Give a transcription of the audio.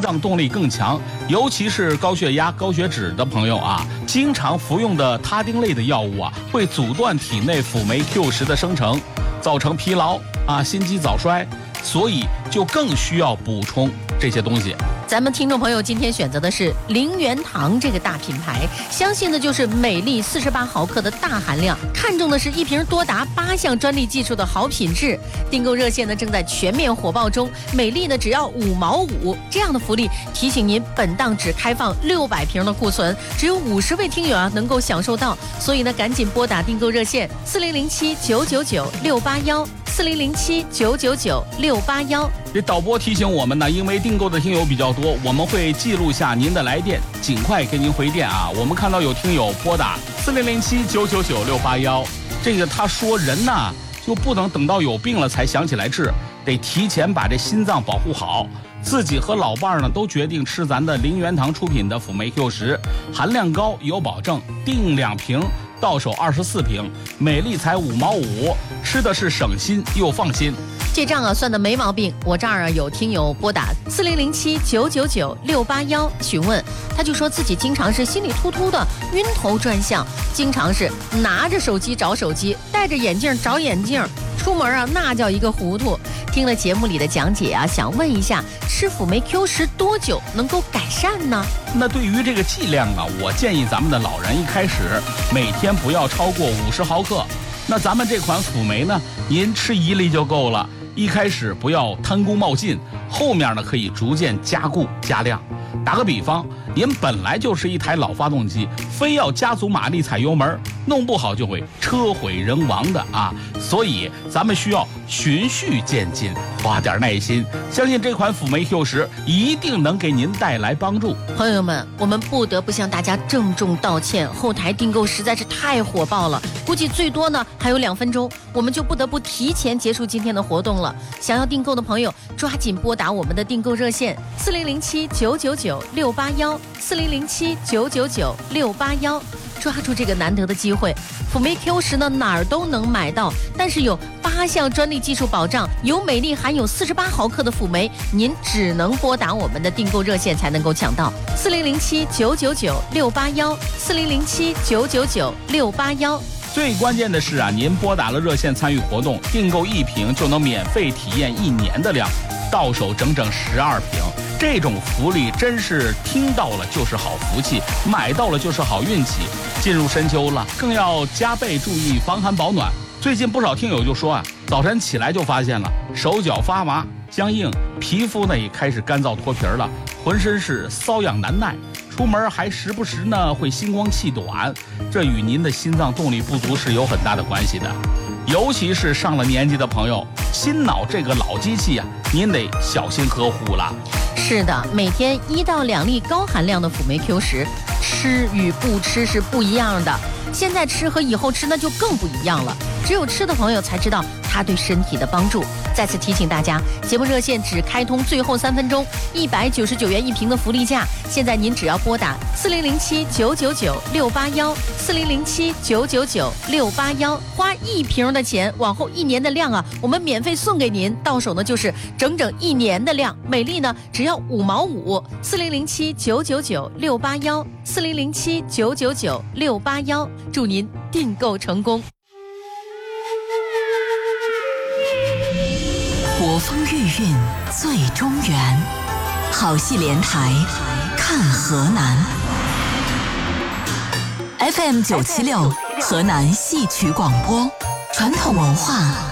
脏动力更强，尤其是高血压、高血脂的朋友啊，经常服用的他汀类的药物啊，会阻断体内辅酶 Q10的生成，造成疲劳啊、心肌早衰，所以就更需要补充这些东西。 咱们听众朋友今天选择的是灵元堂这个大品牌，相信的就是美丽48毫克的大含量，看重的是一瓶多达8项专利技术的好品质。订购热线呢正在全面火爆中，美丽呢只要5毛5，这样的福利提醒您，本档只开放600瓶的库存，只有50位听友啊能够享受到，所以呢赶紧拨打订购热线4007-999-681，4007-999-681。 这导播提醒我们呢，因为订购的听友比较多，我们会记录下您的来电，尽快给您回电啊。我们看到有听友拨打4007-999-681，这个他说人呢就不能等到有病了才想起来治，得提前把这心脏保护好。自己和老伴儿呢都决定吃咱的灵元堂出品的辅酶 Q10，含量高有保证，订2瓶到手24瓶，每粒才5毛5，吃的是省心又放心。 这账啊算的没毛病。我这儿啊有听友拨打4007-999-681询问，他就说自己经常是心里突突的，晕头转向，经常是拿着手机找手机，戴着眼镜找眼镜，出门啊那叫一个糊涂。听了节目里的讲解啊，想问一下，吃辅酶 Q10多久能够改善呢？ 那对于这个剂量啊，我建议咱们的老人一开始每天不要超过50毫克。那咱们这款辅酶呢，您吃1粒就够了。一开始不要贪功冒进，后面呢可以逐渐加固加量。打个比方，您本来就是一台老发动机，非要加足马力踩油门，弄不好就会车毁人亡的啊！所以咱们需要循序渐进，花点耐心，相信这款辅酶 Q10一定能给您带来帮助。 朋友们，我们不得不向大家郑重道歉，后台订购实在是太火爆了，估计最多呢还有2分钟，我们就不得不提前结束今天的活动了。想要订购的朋友，抓紧拨打我们的订购热线4007-999-681，4007-999-681，抓住这个难得的机会。辅酶 Q10呢哪儿都能买到，但是有8项专利技术保障，有美丽含有48毫克的辅酶，您只能拨打我们的订购热线才能够抢到4007-999-681，4007-999-681。 最关键的是啊，您拨打了热线参与活动，订购1瓶就能免费体验1年的量，到手整整12瓶。这种福利真是听到了就是好福气，买到了就是好运气。进入深秋了，更要加倍注意防寒保暖。最近不少听友就说啊，早晨起来就发现了手脚发麻僵硬，皮肤呢也开始干燥脱皮了，浑身是瘙痒难耐，出门还时不时呢会心慌气短，这与您的心脏动力不足是有很大的关系的。尤其是上了年纪的朋友，心脑这个老机器啊，您得小心呵护了。 是的，每天1到2粒高含量的辅酶 Q10，吃与不吃是不一样的。现在吃和以后吃那就更不一样了，只有吃的朋友才知道它对身体的帮助。再次提醒大家，节目热线只开通最后3分钟，199元1瓶的福利价，现在您只要拨打4007-999-681， 4007-999-681，花1瓶的钱，往后1年的量啊，我们免费送给您，到手呢就是整整1年的量，美丽呢只要5毛5， 4007-999-681， 4007-999-681，祝您订购成功。 国风韵韵最中原，好戏连台看河南。FM 976河南戏曲广播，传统文化